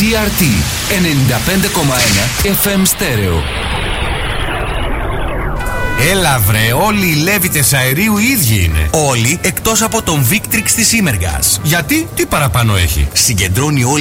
TRT 95,1 FM στέρεο. Έλα βρε, όλοι οι Λέβητες αερίου οι ίδιοι είναι. Όλοι εκτός από τον Victrix της Imergas. Γιατί, τι παραπάνω έχει? Συγκεντρώνει όλη